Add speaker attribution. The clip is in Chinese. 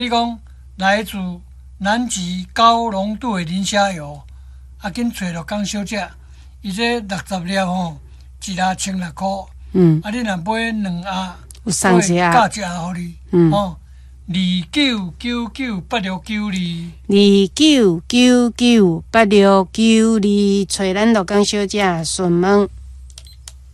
Speaker 1: 你讲来自南极高浓度的磷虾油，紧找着江小姐，伊这60粒吼，一粒1600。你若买2盒，
Speaker 2: 有送一盒，
Speaker 1: 加一盒予你。29998692。
Speaker 2: 29998692，找咱陆江小姐询问。